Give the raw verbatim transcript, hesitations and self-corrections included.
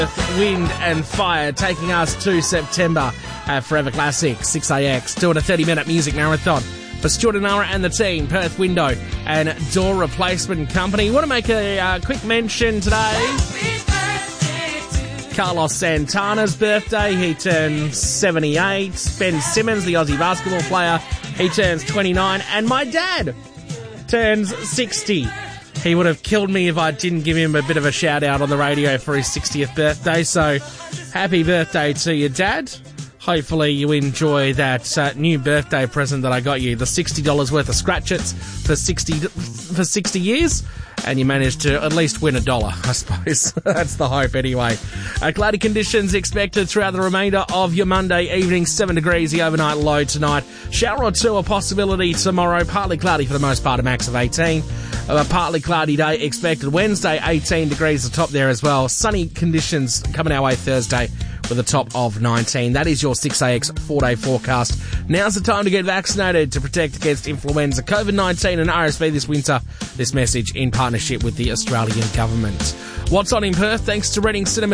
Wind and Fire taking us to September at Forever Classic, six A X, doing a thirty-minute music marathon for Stuart and Nara and the team, Perth Window and Door Replacement Company. Want to make a uh, quick mention today. Carlos Santana's birthday, he turns seventy-eight. Ben Simmons, the Aussie basketball player, he turns twenty-nine. And my dad turns sixty. He would have killed me if I didn't give him a bit of a shout out on the radio for his sixtieth birthday. So happy birthday to your dad. Hopefully you enjoy that uh, new birthday present that I got you, the sixty dollars worth of scratchets for sixty for sixty years, and you managed to at least win a dollar, I suppose. That's the hope anyway. Uh, cloudy conditions expected throughout the remainder of your Monday evening, seven degrees the overnight low tonight. Shower or two a possibility tomorrow, partly cloudy for the most part, a max of eighteen. A partly cloudy day expected Wednesday, eighteen degrees the top there as well. Sunny conditions coming our way Thursday with a top of nineteen. That is your six A X four-day forecast. Now's the time to get vaccinated to protect against influenza, COVID nineteen and R S V this winter. This message in partnership with the Australian government. What's on in Perth? Thanks to Reading Cinema